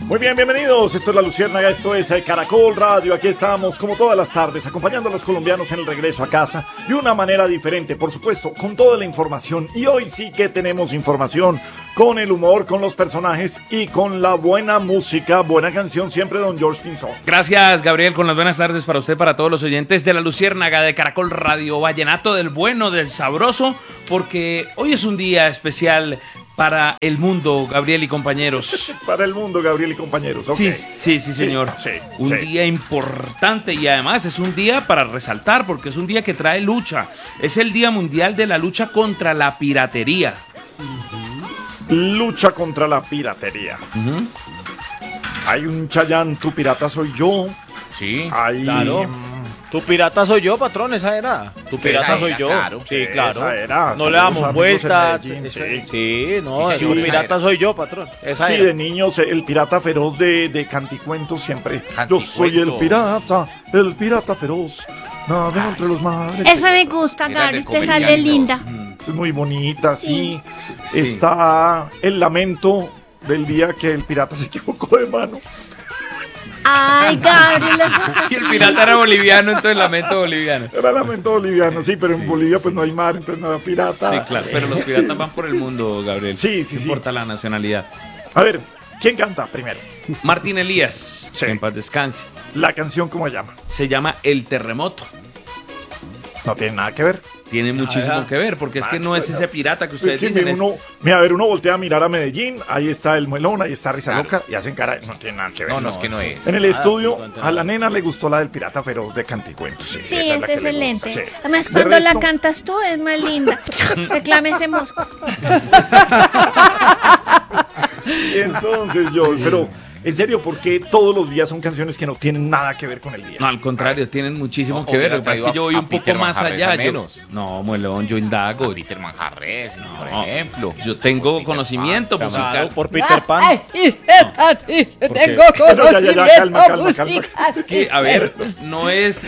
Muy bien, bienvenidos. Esto es La Luciérnaga, esto es Caracol Radio. Aquí estamos, como todas las tardes, acompañando a los colombianos en el regreso a casa de una manera diferente, por supuesto, con toda la información. Y hoy sí que tenemos información, con el humor, con los personajes y con la buena música, buena canción siempre, don George Pinzón. Gracias, Gabriel, con las buenas tardes para usted, para todos los oyentes de La Luciérnaga de Caracol Radio. Vallenato del bueno, del sabroso, porque hoy es un día especial para el mundo, Gabriel y compañeros. Para el mundo, Gabriel y compañeros. Okay. Sí, señor. Un día importante y además es un día para resaltar porque es un día que trae lucha. Es el Día Mundial de la Lucha contra la Piratería. Lucha contra la piratería. Hay un Chayán, tu pirata soy yo. Sí, claro. Tu pirata soy yo, patrón, esa era. Tu pirata soy yo. Claro. Sí, claro. Esa era. No le damos vueltas. Sí, Tu pirata soy yo, patrón. Esa era. de niños, el pirata feroz de Canticuentos siempre. Yo soy el pirata feroz. Navego entre los mares. Esa me gusta, Gabriel, te sale linda. Es muy bonita, sí. Está el lamento del día que el pirata se equivocó de mano. Ay, Gabriel, eso es así. Y el pirata era boliviano, entonces lamento boliviano. Era lamento boliviano, sí, pero en Bolivia pues no hay mar, entonces no hay pirata. Sí, claro, pero los piratas van por el mundo, Gabriel. Sí. No importa la nacionalidad. A ver, ¿quién canta primero? Martín Elías, Sí. que en paz descanse. La canción, ¿cómo se llama? Se llama El Terremoto. No tiene nada que ver. Tiene muchísimo que ver, porque es que no es ese pirata que ustedes Es que dicen. uno voltea a mirar a Medellín, ahí está el Muelón, ahí está Risa Loca, y hacen cara, no tiene nada que ver. No, es que no es. En el estudio, a la nena le gustó la del pirata feroz de Canticuentos. Sí, esa es la que le excelente. gusta, sí. Además, De cuando la resto- cantas tú es más linda. Reclame ese mosco. Y entonces yo, pero en serio, ¿por qué todos los días son canciones que no tienen nada que ver con el día? No, al contrario, tienen muchísimo No, que ver. hubiera Lo que pasa es que traído yo voy a un poco Peter más Manjarres allá. al menos. No, Muelón, yo indago. Peter Manjarres, por No, ejemplo. yo tengo conocimiento musical. Claro, por Peter Pan. Ay, tengo Ya, calma. Es que, a ver, no es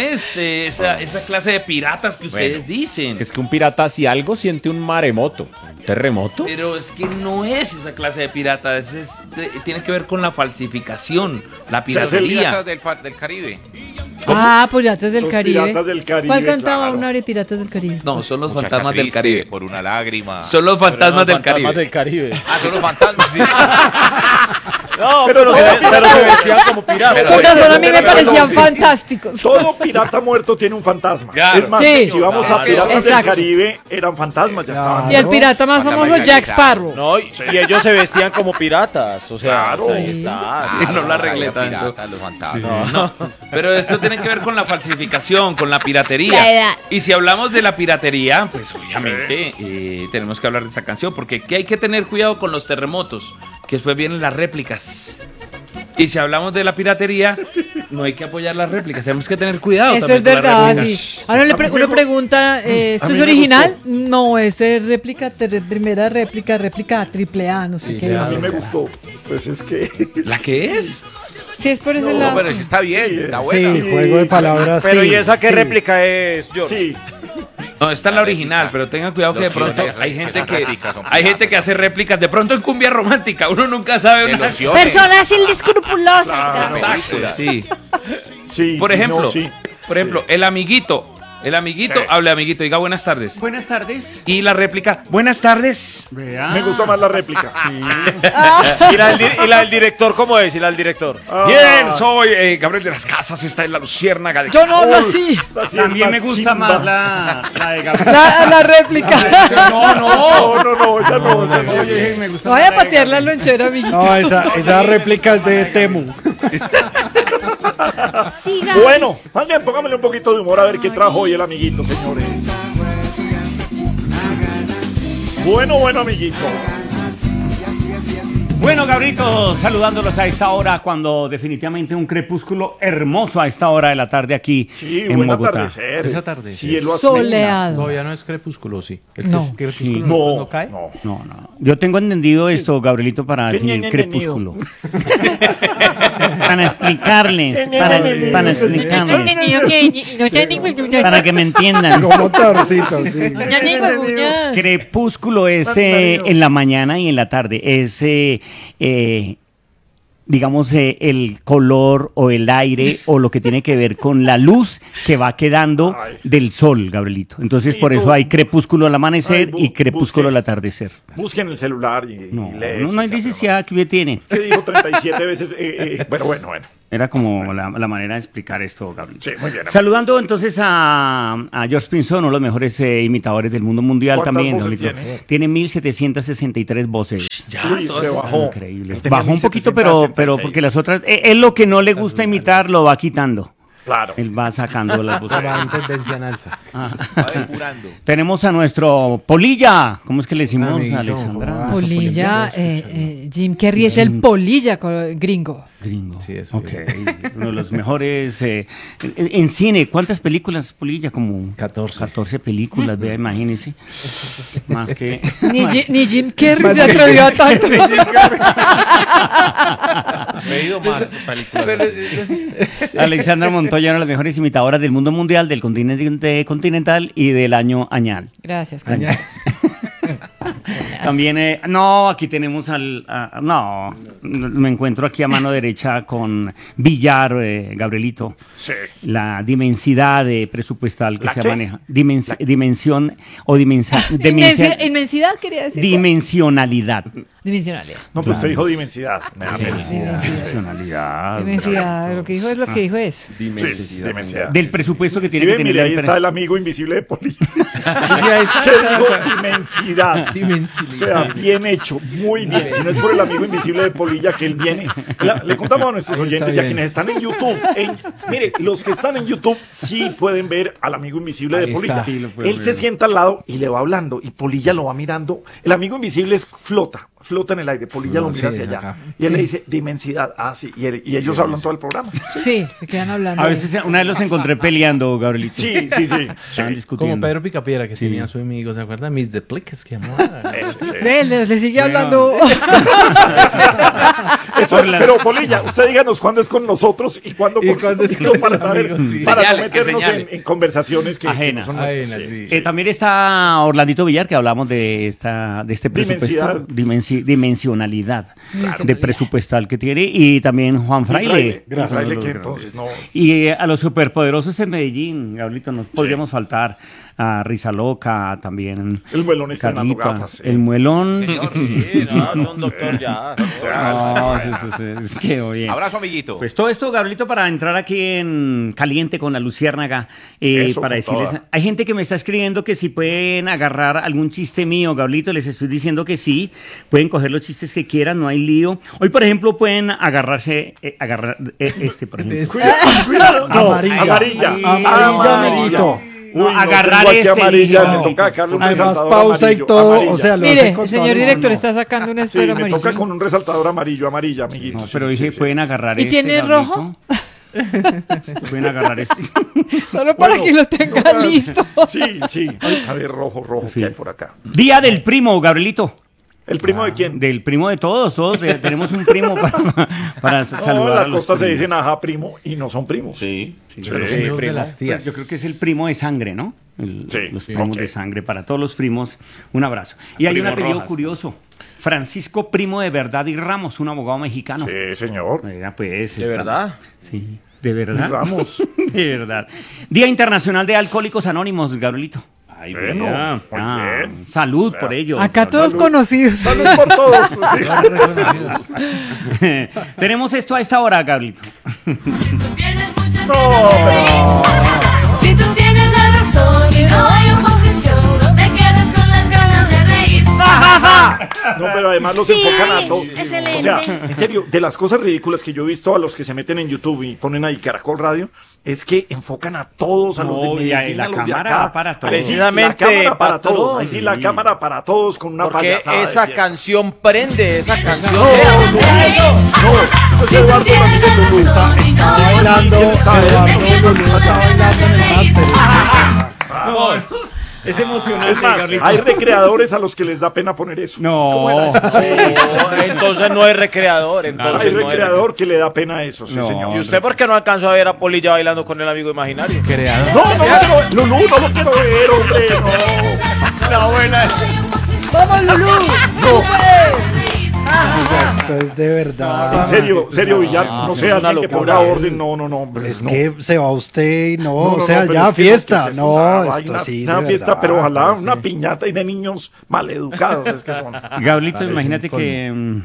esa clase de piratas que ustedes dicen. Es que un pirata, si algo, siente un maremoto. ¿Un terremoto? Pero es que no es esa clase de pirata, tiene que ver con la falsificación, la piratería. Piratas del Caribe. Piratas del Los Caribe. Piratas del Caribe, ¿Cuál cantaba claro. una de Piratas del Caribe? No, son los Muchacha fantasmas del triste, Caribe. Por una lágrima. Son los fantasmas del Caribe. del Caribe. Son los fantasmas, sí. No, pero se vestían como piratas. Por razón a mí me pero- parecían sí. fantásticos. Todo pirata muerto tiene un fantasma. Claro. Es más, Sí. si vamos a Claro. Piratas del Exacto. Caribe, eran fantasmas, ya estaban. Y el pirata más famoso, Jack Sparrow. No, y ellos se vestían como piratas. O sea, Claro. ahí está. No la arreglé tanto. Piratas, los fantasmas. No, pero esto tiene que ver con la falsificación, con la piratería. La edad. Y si hablamos de la piratería, pues obviamente tenemos que hablar de esta canción, porque ¿qué hay que tener cuidado con los terremotos? Que después vienen las réplicas. Y si hablamos de la piratería, no hay que apoyar las réplicas, tenemos que tener cuidado. Eso también es con las verdad, réplicas. sí. Ahora uno pregunta, ¿esto a mí es me original? No, es réplica, primera réplica, triple A, no sé qué. A dice. mí me gustó. Pues es que... ¿La qué es? Sí, es por ese No, lado. pero sí está bien, está buena. Sí, juego de palabras. Pero sí, ¿y esa qué sí. réplica es, George? Sí, No, esta es la original, pero tengan cuidado que de Lociones, pronto hay gente esas que réplicas son hay gente que hace réplicas, de pronto en cumbia romántica, uno nunca sabe De una lociones. Personas inescrupulosas. Exacto, sí. sí. Por sí, ejemplo, no, sí. el amiguito, Sí. hable amiguito, diga buenas tardes. Buenas tardes. Y la réplica, buenas tardes. Vea. Me gustó más la réplica. ¿Y la del director cómo es? ¿Y la del director? Bien, soy Gabriel de las Casas, está en La Luciérnaga de Yo no hablo así. También me gusta más la de Gabriel. La réplica. No, esa no. esa no. Oye, me gusta Vaya a más la de patear la lonchera, amiguito. No, esa réplica es de Temu. Sí, Gabriel. Bueno, alguien póngamele un poquito de humor a ver qué trajo hoy el amiguito, señores. Bueno, amiguito. Bueno, Gabrito, saludándolos a esta hora, cuando definitivamente un crepúsculo hermoso a esta hora de la tarde aquí Sí, en buen Bogotá. atardecer. Es atardecer. Cielo azul. Soleado. Todavía no es crepúsculo, sí. No. Crepúsculo No, no cae. no. No. Yo tengo entendido esto, Gabrielito, para definir crepúsculo. Para explicarles, para explicarles, para que me entiendan. Como Torcito, sí. Crepúsculo es en la mañana y en la tarde. Es digamos, el color o el aire o lo que tiene que ver con la luz que va quedando del sol, Gabrielito. Entonces, Sí, por eso tú- hay crepúsculo al amanecer Ay, y crepúsculo busque. al atardecer. Busquen el celular y No, lee no, eso, no hay ya, necesidad que tiene. ¿Qué dijo 37 veces? Bueno. Era como la manera de explicar esto, Gabriel. Sí, muy bien. Saludando entonces a George Pinzón, uno de los mejores imitadores del mundo mundial ¿Cuántas también. voces Gabrielito. tiene? Tiene 1763 voces. Uy, se bajó. Increíble. Él tenía Bajó un poquito, 1766. pero porque las otras... él lo que no le gusta imitar lo va quitando. Claro. Él va sacando las voces. Va en tendencia en alza. Va depurando. Tenemos a nuestro Polilla. ¿Cómo es que le decimos, Amiguito, Alexandra? ah, Polilla, Jim Carrey es el polilla gringo. Gringo. Sí, eso Ok. Uno de los mejores. En cine, ¿cuántas películas, Polilla? Como 14. 14 películas, vea, imagínese. Más que. Ni Jim Carrey se atrevió a tanto. Me he ido más películas. Alexandra Montoya, una de las mejores imitadoras del mundo mundial, del continente continental y del año añal. Gracias. También, no, aquí tenemos no, me encuentro aquí a mano derecha con Villar, Gabrielito. Sí. La dimensidad presupuestal que ¿La se qué? maneja. Dimensión o Inmensidad quería decir. dimensionalidad. Dimensionalidad. No, pues usted dijo dimensidad. Me da pena. Dimensionalidad. Dimensidad. Lo que dijo es lo que dijo es. Sí, dimensidad. Del presupuesto que Sí, tiene ve, que tener mire, la ahí empresa. está el amigo invisible de Poli. ¿Qué dijo? Dimensidad. O sea, bien hecho, muy bien. Si no es por el amigo invisible de Polilla que él viene. Le contamos a nuestros Ahí está oyentes y a bien. quienes están en YouTube. Mire, los que están en YouTube sí pueden ver al amigo invisible de Ahí Polilla. está. Sí, lo pueden Él se sienta al lado y le va hablando y Polilla lo va mirando. El amigo invisible flota en el aire. Polilla lo mira Sí, hacia allá. acá. Y él le dice dimensidad. Ah, sí. Y ellos hablan todo el programa. Sí, se quedan hablando. A veces, una vez los encontré peleando, Gabrielito. Sí. Estaban discutiendo. Como Pedro Picapiedra, que Sí. tenía a su amigo, ¿se acuerdan? Mis depliques, que amor. Eso, sí. Ve, le sigue Bueno. hablando. Pero Polilla, usted díganos cuándo es con nosotros y cuándo Y con cuándo es nosotros con para los saber, amigos, sí. para no Señale, que meternos señale. en conversaciones que Ajenas. no son nuestras. Ajenas, sí. También está Orlandito Villar, que hablamos de este presupuesto, dimensionalidad de presupuestal que tiene, y también Juan Fraile. Gracias. Fraile Uno que de los entonces no. Y a los superpoderosos en Medellín, Gabrielito, nos podríamos faltar a Risa Loca, también El muelón estrenando Carlita, gafas. Sí. el muelón. Señor. Sí, no, son doctor ya. No, es que oye. Abrazo, amiguito. Pues todo esto, Gabrielito, para entrar aquí en caliente con la Luciérnaga, Eso, para con decirles, toda. hay gente que me está escribiendo que si pueden agarrar algún chiste mío, Gabrielito, les estoy diciendo que sí, pueden coger los chistes que quieran, no hay lío. Hoy, por ejemplo, pueden agarrarse, por ejemplo. Cuidado, no, Amarilla. amarilla. Amiguito. Uy, no, agarrar tengo aquí este, amarilla, no. me toca sacarle un Además, resaltador pausa y amarillo, todo. amarilla. O sea, lo hace Mire, con el toda señor la director mano. está sacando una Sí, esfera me toca amarilla. con un resaltador amarilla, amiguito. No, Sí, pero sí, dije, sí. pueden agarrar ¿Y este, tiene rojo? Gabrielito. Pueden agarrar este. Solo para Bueno, que lo tenga listo. Sí. A ver, rojo, Sí. ¿qué hay por acá? Día del primo, Gabrielito. ¿El primo de quién? Del primo de todos, tenemos un primo para No, saludar en a la los costa se primos. dicen ajá, primo, y no son primos. Sí. De los hijos de las tías. Pues yo creo que es el primo de sangre, ¿no? Sí, Los sí, primos ok. de sangre. Para todos los primos, un abrazo. Y hay un Primo apellido Rojas. curioso. Francisco Primo de Verdad y Ramos, un abogado mexicano. Sí, señor. Oiga, pues, ¿De está- verdad? Sí, de verdad. Ramos. De verdad. Día Internacional de Alcohólicos Anónimos, Gabrielito. Ay, Bueno, vea. muy bien. Salud por ello. Acá todos Salud. conocidos. Salud por todos. Sí. Tenemos esto a esta hora, Gabrielito. Si tú tienes la razón y no hay oposición, no te quedes con las ganas de reír. No, pero además los Sí, enfocan a todos. excelente. O sea, en serio, de las cosas ridículas que yo he visto a los que se meten en YouTube y ponen ahí Caracol Radio, es que enfocan a todos, a los de No, y ahí Medellín, la a los de cámara acá. para todos. Ahí sí, la Precisamente, cámara para patrón. todos. Ahí sí, la cámara para todos con una Porque payasada de esa fiesta. canción prende, esa canción. No, Si tú tienes la razón y no hay Bailando, oposición, no te Eduardo quedes Lulú con está las ganas bailando en de el reír. máster. Es emocionante, Es más, Gabrielito. hay recreadores a los que les da pena poner eso. ¿Cómo era No. eso? Entonces no es recreador, entonces Hay no es recreador que le da pena eso, sí, No. señor. ¿Y usted por qué no alcanzó a ver a Polilla bailando con el amigo imaginario? Creador. No, Lulú, no lo quiero ver, hombre, no. La buena. ¡Vamos, Lulú! No. Esto es de verdad. En serio, Villar, no es sea una alguien que locura. ponga orden, no, hombre, Es no. que se va usted y no, No, o sea, pero ya es que fiesta. que es No, una esto vaina, sí, una de fiesta, verdad. pero ojalá una piñata y de niños maleducados, es que son. Gablito, Claro, imagínate es un que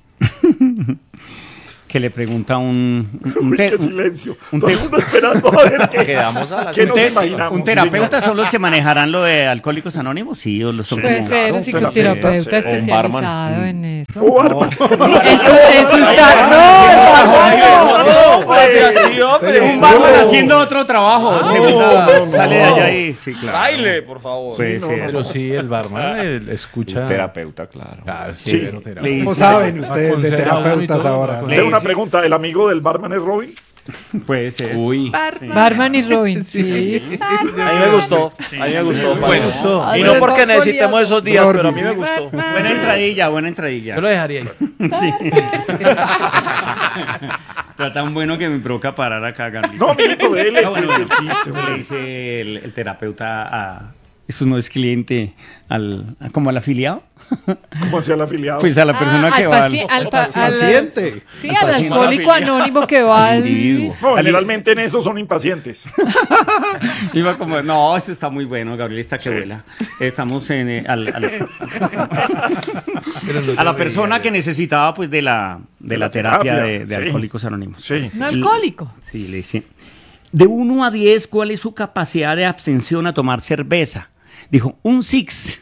que le pregunta a un Uy, te- qué silencio. un Todo te- el mundo esperando a ver qué, Quedamos a la qué nos te- imaginamos. un terapeuta son los que manejarán lo de Alcohólicos Anónimos, sí, o los son Puede como- ser claro, un psicoterapeuta sí. especializado en eso. Oh, Arma. Eso está. No, hombre. Así, hombre. un barman haciendo otro trabajo, segunda, no, sale de allá y sí, claro. Baile, por favor. Puede ser. Pero sí, el barman escucha. El terapeuta, claro. Claro, Sí. sí, pero terapeuta. Le ¿Cómo dice- saben ustedes de Aconseja terapeutas y todo, ahora? ¿no? Tengo una pregunta, ¿el amigo del barman es Robin? Puede ser. Uy. Barman y Robin, sí. A mí me gustó. A mí me gustó. Bueno. Y no porque necesitemos esos días, pero a mí me gustó. Buena entradilla, buena entradilla. Yo lo dejaría ahí. Sí. Está tan bueno que me provoca parar acá, Carlito. No, amiguito, dele. Ah, bueno, el chiste, le hombre. dice el terapeuta a... Eso no es cliente, como al afiliado. ¿Cómo hacía el afiliado? Pues a la persona que va al Paciente. Sí, al paciente. alcohólico anónimo que va al. individuo. No, generalmente en eso son impacientes. Iba como, no, esto está muy bueno, Gabriel está que vuela. Estamos en, a la persona que necesitaba pues de la terapia de sí. Alcohólicos Anónimos. Sí. Un alcohólico. Sí, le dice, de 1 a 10, ¿cuál es su capacidad de abstención a tomar cerveza? Dijo, un 6.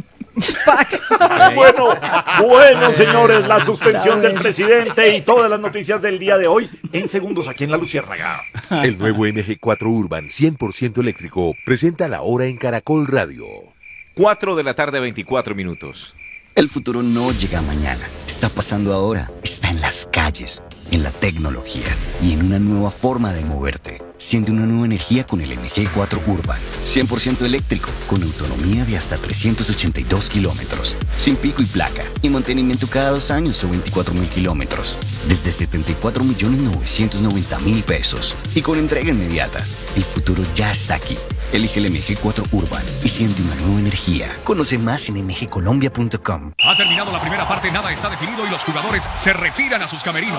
Bueno, señores, la suspensión del presidente y todas las noticias del día de hoy en segundos aquí en La Luciérnaga. El nuevo MG4 Urban 100% eléctrico presenta la hora en Caracol Radio. 4 de la tarde, 24 minutos. El futuro no llega mañana, está pasando ahora, está en las calles, en la tecnología y en una nueva forma de moverte. Siente una nueva energía con el MG4 Urban, 100% eléctrico, con autonomía de hasta 382 kilómetros, sin pico y placa, y mantenimiento cada 2 años o 24.000 kilómetros, desde 74.990.000 pesos, y con entrega inmediata. El futuro ya está aquí. Elige el MG4 Urban y siente una nueva energía. Conoce más en mgcolombia.com. Ha terminado la primera parte, nada está definido y los jugadores se retiran a sus camerinos.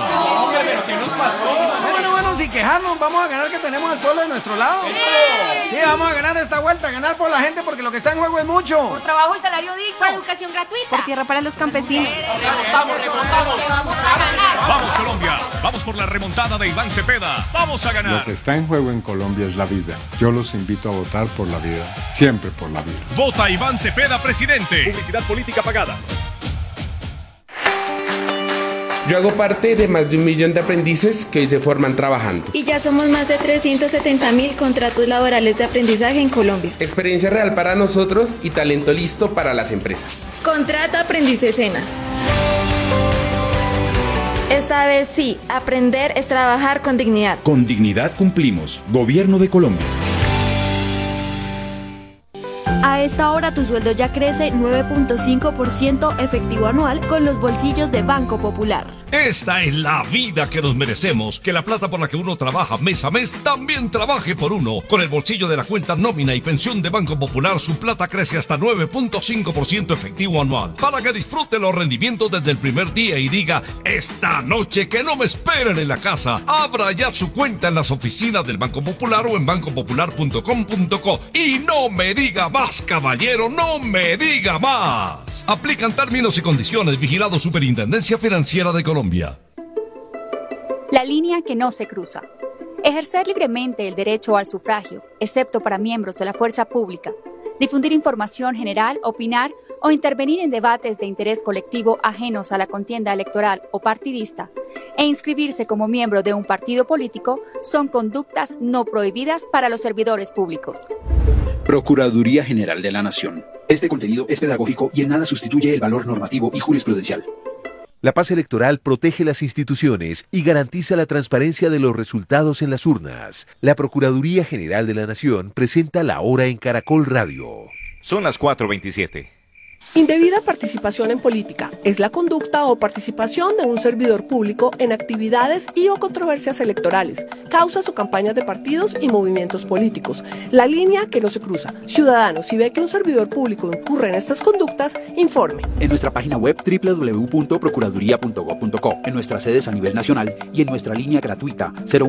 Bueno, sin quejarnos, vamos a ganar, que tenemos al pueblo de nuestro lado. Sí, vamos a ganar esta vuelta, ganar por la gente, porque lo que está en juego es mucho. Por trabajo y salario digno. Por educación gratuita. Por tierra para los campesinos. Vamos Colombia, vamos por la remontada de Iván Cepeda. Vamos a Lo ganar. que está en juego en Colombia es la vida. Yo los invito a votar por la vida, siempre por la vida. Vota Iván Cepeda, presidente. Publicidad política pagada. Yo hago parte de más de 1 millón de aprendices que hoy se forman trabajando. Y ya somos más de 370.000 contratos laborales de aprendizaje en Colombia. Experiencia real para nosotros y talento listo para las empresas. Contrata Aprendices Sena. Esta vez sí, aprender es trabajar con dignidad. Con dignidad cumplimos. Gobierno de Colombia. A esta hora tu sueldo ya crece 9.5% efectivo anual con los bolsillos de Banco Popular. Esta es la vida que nos merecemos. Que la plata por la que uno trabaja mes a mes también trabaje por uno. Con el bolsillo de la cuenta nómina y pensión de Banco Popular, su plata crece hasta 9.5% efectivo anual. Para que disfrute los rendimientos desde el primer día y diga, esta noche que no me esperen en la casa. Abra ya su cuenta en las oficinas del Banco Popular o en bancopopular.com.co. Y no me diga más, caballero, no me diga más. Aplican términos y condiciones. Vigilado Superintendencia Financiera de Colombia. La línea que no se cruza. Ejercer libremente el derecho al sufragio, excepto para miembros de la fuerza pública. Difundir información general, opinar o intervenir en debates de interés colectivo ajenos a la contienda electoral o partidista, e inscribirse como miembro de un partido político son conductas no prohibidas para los servidores públicos. Procuraduría General de la Nación. Este contenido es pedagógico y en nada sustituye el valor normativo y jurisprudencial. La paz electoral protege las instituciones y garantiza la transparencia de los resultados en las urnas. La Procuraduría General de la Nación presenta la hora en Caracol Radio. Son las 4:27. Indebida participación en política es la conducta o participación de un servidor público en actividades y o controversias electorales, causas o campañas de partidos y movimientos políticos. La línea que no se cruza. Ciudadano, si ve que un servidor público incurre en estas conductas, informe. En nuestra página web www.procuraduría.gov.co, en nuestras sedes a nivel nacional y en nuestra línea gratuita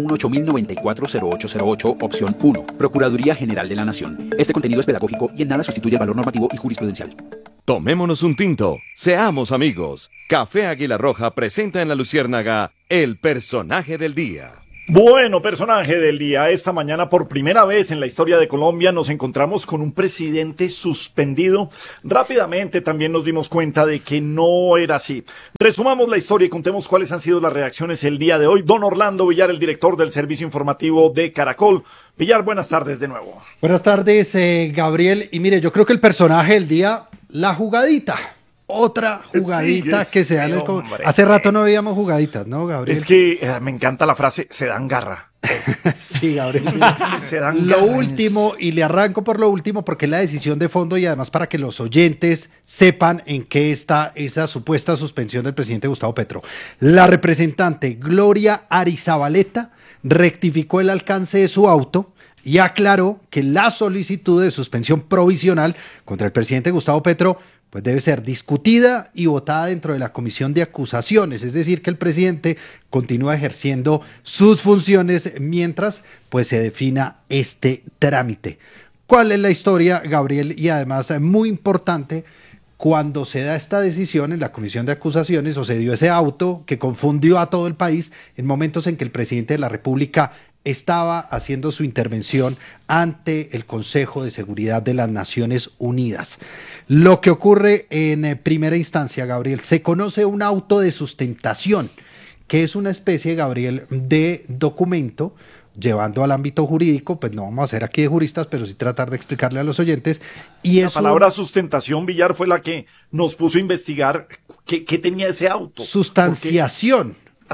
018-094-0808, opción 1. Procuraduría General de la Nación. Este contenido es pedagógico y en nada sustituye el valor normativo y jurisprudencial. Tomémonos un tinto, seamos amigos. Café Águila Roja presenta en La Luciérnaga el personaje del día. Bueno, personaje del día, esta mañana por primera vez en la historia de Colombia nos encontramos con un presidente suspendido. Rápidamente también nos dimos cuenta de que no era así. Resumamos la historia y contemos cuáles han sido las reacciones el día de hoy. Don Orlando Villar, el director del servicio informativo de Caracol. Villar, buenas tardes de nuevo. Buenas tardes, Gabriel. Y mire, yo creo que el personaje del día, la jugadita. Otra jugadita que se da en el... Hace rato no veíamos jugaditas, ¿no, Gabriel? Es que me encanta la frase, se dan garra. Sí, Gabriel. Se dan lo garra. último, y le arranco por lo último, porque es la decisión de fondo y además para que los oyentes sepan en qué está esa supuesta suspensión del presidente Gustavo Petro. La representante Gloria Arizabaleta rectificó el alcance de su auto y aclaró que la solicitud de suspensión provisional contra el presidente Gustavo Petro pues debe ser discutida y votada dentro de la comisión de acusaciones, es decir, que el presidente continúa ejerciendo sus funciones mientras pues se defina este trámite. ¿Cuál es la historia, Gabriel? Y además muy importante, cuando se da esta decisión en la comisión de acusaciones o se dio ese auto que confundió a todo el país en momentos en que el presidente de la República estaba haciendo su intervención ante el Consejo de Seguridad de las Naciones Unidas. Lo que ocurre en primera instancia, Gabriel, se conoce un auto de sustentación, que es una especie, Gabriel, de documento, llevando al ámbito jurídico, pues no vamos a ser aquí de juristas, pero sí tratar de explicarle a los oyentes. Y la palabra sustentación, Villar, fue la que nos puso a investigar qué tenía ese auto. Sustanciación.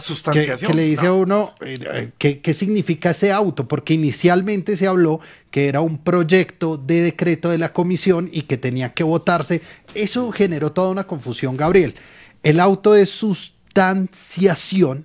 Que le dice a uno qué significa ese auto, porque inicialmente se habló que era un proyecto de decreto de la comisión y que tenía que votarse. Eso generó toda una confusión, Gabriel. El auto de sustanciación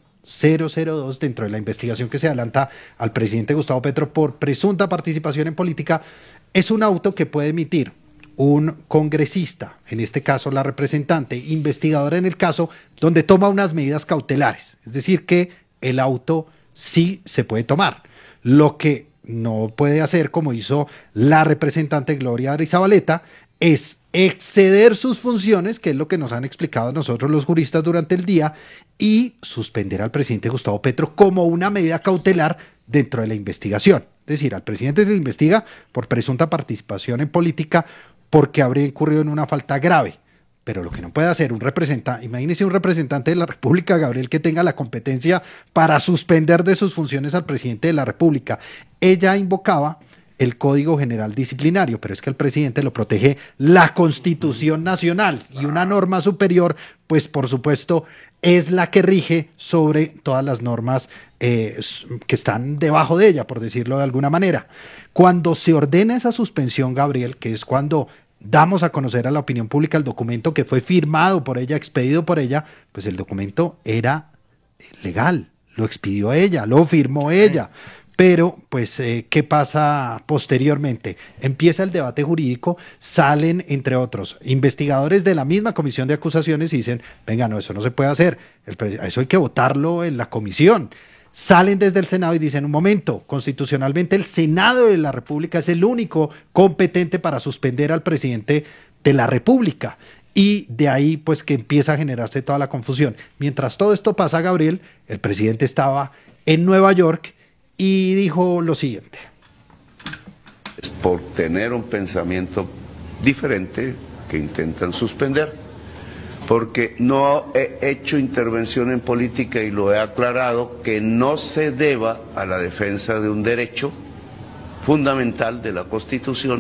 002 dentro de la investigación que se adelanta al presidente Gustavo Petro por presunta participación en política es un auto que puede emitir un congresista, en este caso la representante investigadora en el caso, donde toma unas medidas cautelares, es decir que el auto sí se puede tomar. Lo que no puede hacer, como hizo la representante Gloria Arizabaleta, es exceder sus funciones, que es lo que nos han explicado a nosotros los juristas durante el día, y suspender al presidente Gustavo Petro como una medida cautelar dentro de la investigación. Es decir, al presidente se le investiga por presunta participación en política porque habría incurrido en una falta grave. Pero lo que no puede hacer un representante, imagínese un representante de la República, Gabriel, que tenga la competencia para suspender de sus funciones al presidente de la República. Ella invocaba el Código General Disciplinario, pero es que el presidente lo protege la Constitución Nacional y una norma superior, pues por supuesto, es la que rige sobre todas las normas que están debajo de ella, por decirlo de alguna manera. Cuando se ordena esa suspensión, Gabriel, que es cuando damos a conocer a la opinión pública el documento que fue firmado por ella, expedido por ella, pues el documento era legal, lo expidió ella, lo firmó ella. Pero, pues, ¿qué pasa posteriormente? Empieza el debate jurídico, salen, entre otros, investigadores de la misma comisión de acusaciones y dicen, venga, no, eso no se puede hacer, eso hay que votarlo en la comisión. Salen desde el Senado y dicen, un momento, constitucionalmente el Senado de la República es el único competente para suspender al presidente de la República. Y de ahí, pues, que empieza a generarse toda la confusión. Mientras todo esto pasa, Gabriel, el presidente estaba en Nueva York y dijo lo siguiente. Por tener un pensamiento diferente que intentan suspender, porque no he hecho intervención en política y lo he aclarado que no se deba a la defensa de un derecho fundamental de la Constitución.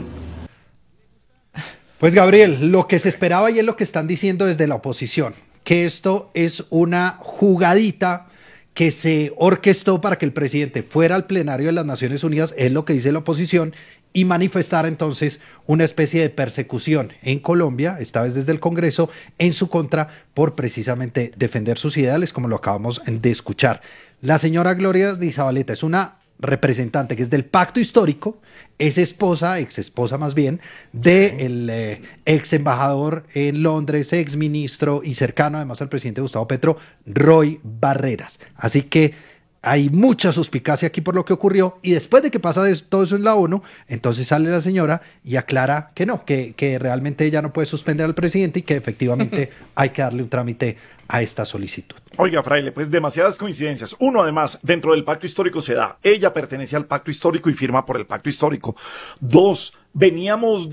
Pues Gabriel, lo que se esperaba y es lo que están diciendo desde la oposición, que esto es una jugadita que se orquestó para que el presidente fuera al plenario de las Naciones Unidas, es lo que dice la oposición, y manifestar entonces una especie de persecución en Colombia, esta vez desde el Congreso, en su contra por precisamente defender sus ideales, como lo acabamos de escuchar. La señora Gloria Díaz Zabaleta es una representante que es del Pacto Histórico, es esposa, ex esposa más bien, del ex embajador en Londres, ex ministro y cercano además al presidente Gustavo Petro, Roy Barreras. Así que hay mucha suspicacia aquí por lo que ocurrió, y después de que pasa todo eso en la ONU, entonces sale la señora y aclara que no, que realmente ella no puede suspender al presidente y que efectivamente hay que darle un trámite a esta solicitud. Oiga, Fraile, pues demasiadas coincidencias. Uno, además, dentro del pacto histórico se da. Ella pertenece al pacto histórico y firma por el pacto histórico. Dos, veníamos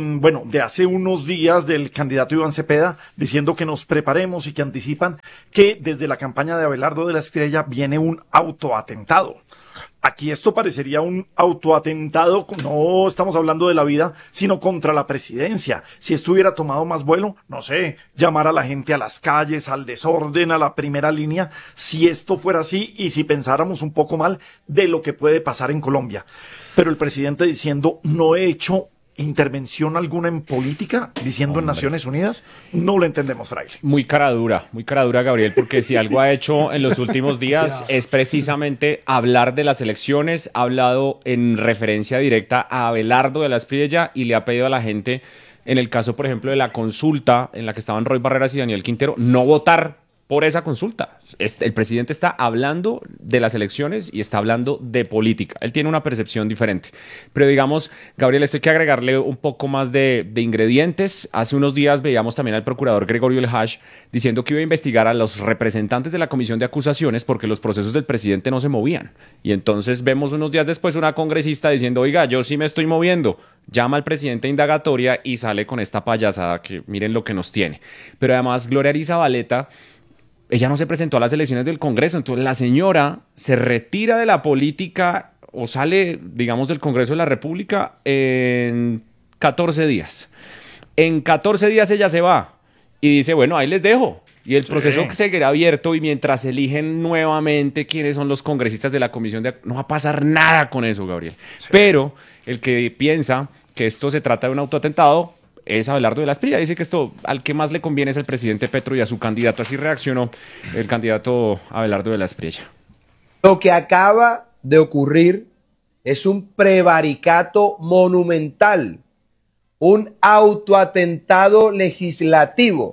de hace unos días del candidato Iván Cepeda diciendo que nos preparemos y que anticipan que desde la campaña de Abelardo de la Espriella viene un autoatentado. Aquí esto parecería un autoatentado, no estamos hablando de la vida, sino contra la presidencia. Si esto hubiera tomado más vuelo, no sé, llamar a la gente a las calles, al desorden, a la primera línea, si esto fuera así y si pensáramos un poco mal de lo que puede pasar en Colombia. Pero el presidente diciendo, no he hecho intervención alguna en política, diciendo en Naciones Unidas, no lo entendemos, Fraile. Muy cara dura, Gabriel, porque si algo ha hecho en los últimos días es precisamente hablar de las elecciones, ha hablado en referencia directa a Abelardo de la Espriella y le ha pedido a la gente, en el caso, por ejemplo, de la consulta en la que estaban Roy Barreras y Daniel Quintero, no votar por esa consulta. El presidente está hablando de las elecciones y está hablando de política. Él tiene una percepción diferente. Pero digamos, Gabriel, esto hay que agregarle un poco más de ingredientes. Hace unos días veíamos también al procurador Gregorio El Hash diciendo que iba a investigar a los representantes de la comisión de acusaciones porque los procesos del presidente no se movían. Y entonces vemos unos días después una congresista diciendo, oiga, yo sí me estoy moviendo. Llama al presidente a indagatoria y sale con esta payasada que miren lo que nos tiene. Pero además, Gloria Díaz Zabaleta, ella no se presentó a las elecciones del Congreso, entonces la señora se retira de la política o sale, digamos, del Congreso de la República en 14 días. En 14 días ella se va y dice, bueno, ahí les dejo. Y el proceso seguirá abierto y mientras eligen nuevamente quiénes son los congresistas de la comisión no va a pasar nada con eso, Gabriel. Sí. Pero el que piensa que esto se trata de un autoatentado es Abelardo de la Espriella. Dice que esto al que más le conviene es el presidente Petro y a su candidato. Así reaccionó el candidato Abelardo de la Espriella. Lo que acaba de ocurrir es un prevaricato monumental, un autoatentado legislativo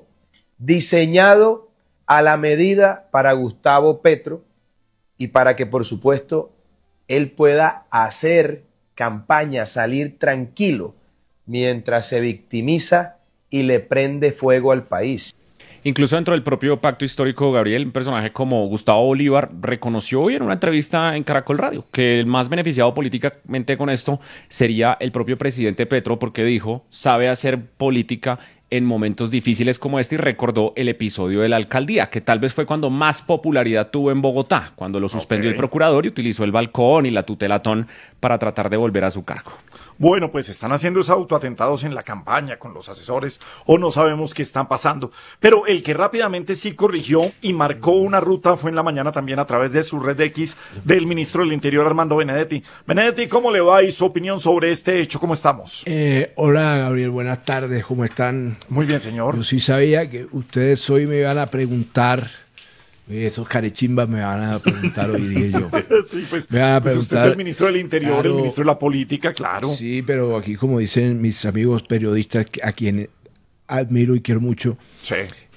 diseñado a la medida para Gustavo Petro y para que, por supuesto, él pueda hacer campaña, salir tranquilo mientras se victimiza y le prende fuego al país. Incluso dentro del propio pacto histórico, Gabriel, un personaje como Gustavo Bolívar reconoció hoy en una entrevista en Caracol Radio que el más beneficiado políticamente con esto sería el propio presidente Petro, porque dijo, sabe hacer política en momentos difíciles como este, y recordó el episodio de la alcaldía, que tal vez fue cuando más popularidad tuvo en Bogotá, cuando lo suspendió el procurador y utilizó el balcón y la tutelatón para tratar de volver a su cargo. Bueno, pues están haciendo esos autoatentados en la campaña con los asesores o no sabemos qué están pasando. Pero el que rápidamente sí corrigió y marcó una ruta fue en la mañana también a través de su red X del ministro del Interior, Armando Benedetti. Benedetti, ¿cómo le va y su opinión sobre este hecho? ¿Cómo estamos? Hola, Gabriel, buenas tardes, ¿cómo están? Muy bien, señor. Yo sí sabía que ustedes hoy me iban a preguntar. Esos carechimbas me van a preguntar hoy, dije yo. Sí, pues, me van a preguntar, usted es el ministro del Interior, claro, el ministro de la Política, claro. Sí, pero aquí, como dicen mis amigos periodistas, a quienes admiro y quiero mucho, sí.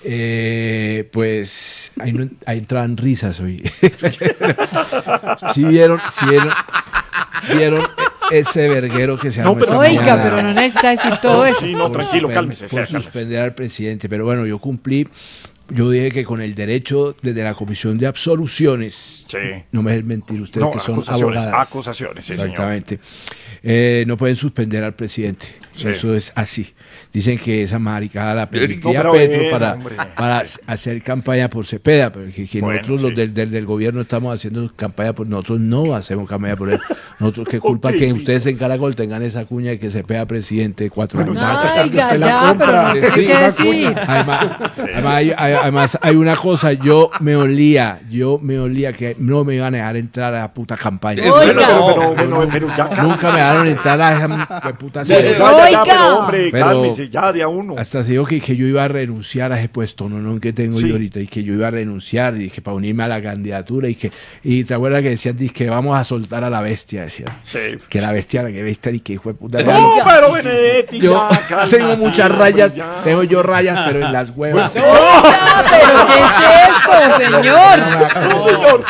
Pues ahí entraban risas hoy. ¿Sí vieron ese verguero que se armó esta mañana? Oiga, pero no necesita decir todo eso. Sí, no, tranquilo, cálmese. Por suspender al presidente, pero bueno, yo cumplí. Yo dije que con el derecho desde la Comisión de Absoluciones, sí. No me dejen mentir ustedes que son abogadas. Acusaciones, sí, exactamente. No pueden suspender al presidente. Sí. Eso es así. Dicen que esa maricada la permitía Petro para hacer campaña por Cepeda, porque bueno, nosotros los del gobierno estamos haciendo campaña por nosotros, no hacemos campaña por él. Nosotros, qué culpa que ustedes en Caracol tengan esa cuña de que Cepeda presidente 4 años. Ay, ya, pero no te qué decir. Además además hay una cosa, yo me olía que no me iban a dejar entrar a la puta campaña. Pero ya nunca me dejaron entrar a esa puta pero hombre, cálmese, ya de a uno. Hasta se dijo que yo iba a renunciar a ese puesto, no que tengo yo ahorita, y que yo iba a renunciar, y que para unirme a la candidatura, y te acuerdas que decían que vamos a soltar a la bestia, decían. Sí. Que la bestia, la que bestia, y que hijo de puta. No, pero Benedetti, yo tengo muchas rayas, tengo yo rayas, pero en las huevas. ¿Pero qué es esto, señor? No, señor.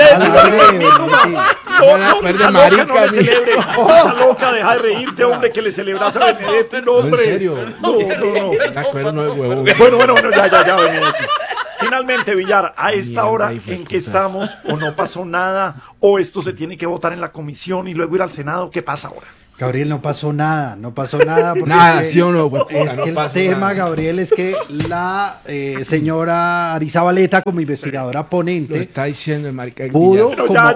No le celebre. Esa loca, deja de reírte, hombre, que le celebras a Benedetti, no, hombre. ¿En serio? No. Bueno, ya, Benedetti. Finalmente, Villar, a esta hora en que estamos, o no pasó nada, o esto se tiene que votar en la comisión y luego ir al Senado, ¿qué pasa ahora? Gabriel, no pasó nada. Porque nada, ¿sí o no? Es que el tema, nada. Gabriel, es que la señora Arizabaleta, como investigadora ponente, lo está diciendo el marica pudo,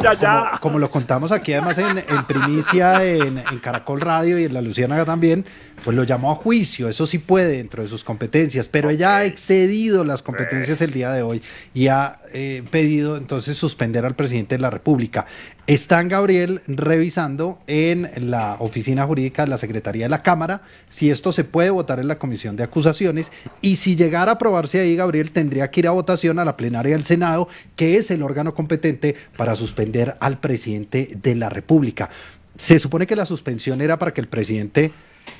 como lo contamos aquí, además en primicia en Caracol Radio y en La Luciérnaga también, pues lo llamó a juicio. Eso sí puede dentro de sus competencias, pero ella ha excedido las competencias el día de hoy y ha pedido entonces suspender al presidente de la República. Están, Gabriel, revisando en la oficina jurídica de la Secretaría de la Cámara si esto se puede votar en la Comisión de Acusaciones, y si llegara a aprobarse ahí, Gabriel, tendría que ir a votación a la plenaria del Senado, que es el órgano competente para suspender al presidente de la República. Se supone que la suspensión era para que el presidente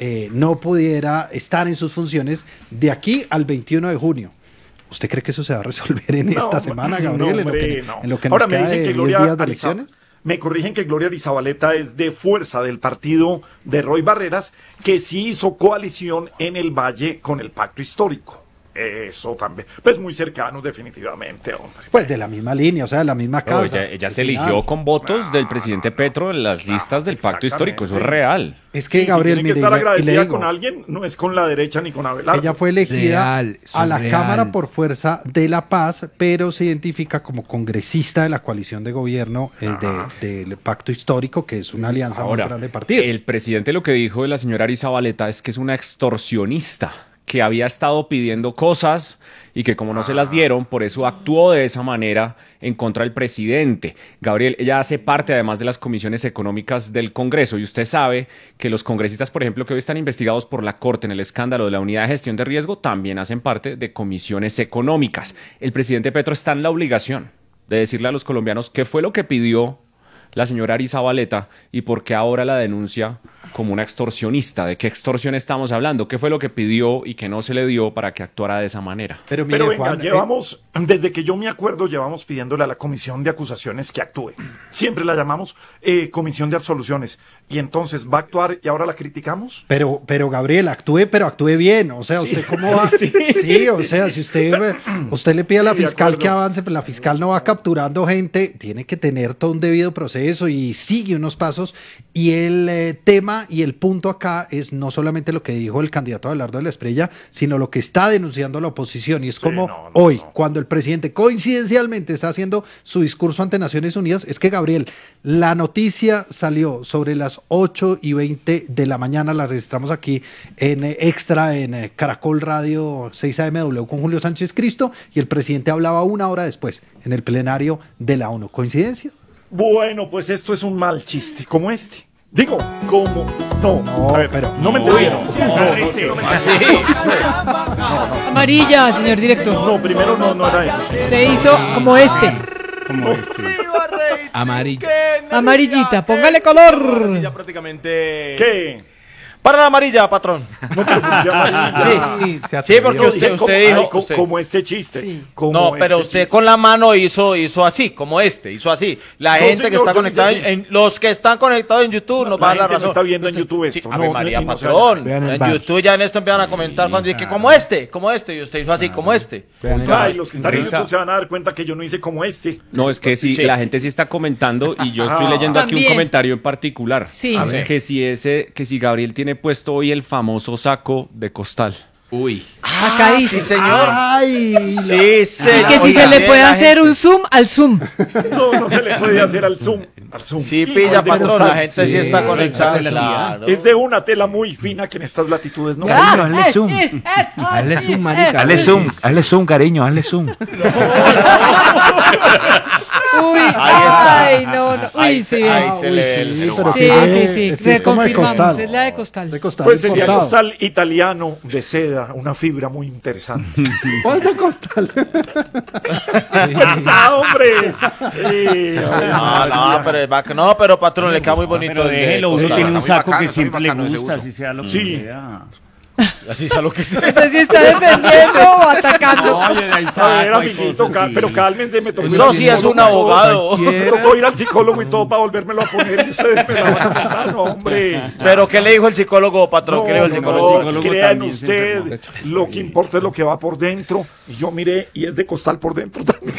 no pudiera estar en sus funciones de aquí al 21 de junio. ¿Usted cree que eso se va a resolver en esta semana, Gabriel? En lo que nos queda de 10 días de elecciones. Me corrigen que Gloria Arizabaleta es de fuerza del partido de Roy Barreras, que sí hizo coalición en el Valle con el Pacto Histórico. Eso también. Pues muy cercanos, definitivamente, hombre. Pues de la misma línea, o sea, de la misma casa. Ella se eligió con votos del presidente Petro en las listas del Pacto Histórico. Eso es real. Es que, Gabriel, mire, estar agradecida con alguien, no es con la derecha ni con Abelardo. Ella fue elegida a la Cámara por Fuerza de la Paz, pero se identifica como congresista de la coalición de gobierno del Pacto Histórico, que es una alianza más grande de partidos. El presidente lo que dijo de la señora Arizabaleta es que es una extorsionista, que había estado pidiendo cosas y que como no se las dieron, por eso actuó de esa manera en contra del presidente. Gabriel, ella hace parte además de las comisiones económicas del Congreso, y usted sabe que los congresistas, por ejemplo, que hoy están investigados por la Corte en el escándalo de la Unidad de Gestión de Riesgo, también hacen parte de comisiones económicas. El presidente Petro está en la obligación de decirle a los colombianos qué fue lo que pidió la señora Arizabaleta y por qué ahora la denuncia como una extorsionista. ¿De qué extorsión estamos hablando? ¿Qué fue lo que pidió y que no se le dio para que actuara de esa manera? Pero venga, Juan, llevamos, desde que yo me acuerdo, llevamos pidiéndole a la Comisión de Acusaciones que actúe. Siempre la llamamos Comisión de Absoluciones. Y entonces, ¿va a actuar y ahora la criticamos? Pero Gabriel, actúe bien. O sea, ¿usted cómo va? Sí, o sea, si usted le pide a la fiscal que avance, pues la fiscal no va capturando gente, tiene que tener todo un debido proceso y sigue unos pasos. Y el tema y el punto acá es no solamente lo que dijo el candidato Abelardo de la Espriella, sino lo que está denunciando la oposición. Y es hoy, cuando el presidente coincidencialmente está haciendo su discurso ante Naciones Unidas, es que, Gabriel, la noticia salió sobre las 8:20 de la mañana, la registramos aquí en Extra, en Caracol Radio 6 AMW con Julio Sánchez Cristo, y el presidente hablaba una hora después en el plenario de la ONU. ¿Coincidencia? Bueno, pues esto es un mal chiste, como este. Digo, como... No, pero... No me entendieron. Amarilla, señor director. No, primero no era eso. Usted hizo como este. Amarilla. Amarillita, póngale color. Ya prácticamente... ¿Qué? Para la amarilla, patrón. Sí, porque usted dijo... Como este chiste. Sí. No, pero usted con la mano hizo así, como hizo así. La gente que está conectada, los que están conectados en YouTube nos van a dar la razón. Está viendo en YouTube esto. Ave María, patrón. En YouTube ya en esto empiezan a comentar cuando dice que como este, y usted hizo así, como este. Ay, los que están en YouTube se van a dar cuenta que yo no hice como este. No, es que sí, la gente sí está comentando, y yo estoy leyendo aquí un comentario en particular. Sí. Que si Gabriel tiene puesto hoy el famoso saco de costal. Uy. Acá dice. Sí, señor. Ay, Sí, señor. Y que si se le puede hacer un zoom al zoom. No se le puede hacer al zoom. Sí, pilla, patrón, la gente sí está conectada. Claro. Es de una tela muy fina que en estas latitudes no. Cariño, hazle zoom. Hazle zoom, marica. Hazle zoom, cariño, hazle zoom. Uy, Ahí ay, no. Uy, sí. Ahí se le ve sí, el pero Sí, sí, sí. es como de Reconfirmamos, costal. es la de costal. De costal Pues sería importado. costal italiano de seda, una fibra muy interesante. ¿Cuál de costal? ¡Ah, hombre! pero patrón, le queda muy bonito. Pero el de déjelo, uno costal. tiene un muy saco bacano, que está siempre muy le bacano ese gusta, uso. así sea lo que Sí. sea. Así sea lo que sea. No sé si está defendiendo o atacando. A ver, amiguito, pero cálmense, me tocó ir Eso al sí es un psicólogo y todo. abogado. Me tocó ir al psicólogo y todo para volvérmelo a poner y ustedes me la van a contar, no, hombre. Pero ¿qué le dijo el psicólogo, patrón? ¿Qué le dijo el psicólogo? No, crea en usted, lo que importa es lo que va por dentro. Y yo miré, y es de costal por dentro también.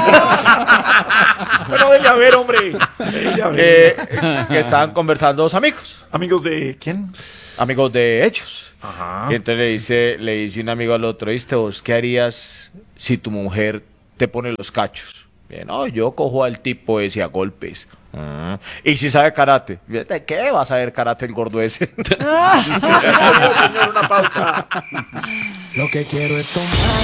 Bueno, dele a ver, hombre. Dele a ver. Que estaban conversando dos amigos. ¿Amigos de quién? Amigos de ellos. Ajá. Y entonces le dice un amigo al otro, ¿viste vos qué harías si tu mujer te pone los cachos? Bien, no, yo cojo al tipo ese a golpes. Y si sabe karate. ¿De qué va a saber karate el gordo ese? Señor, una pausa. Lo que quiero es tomar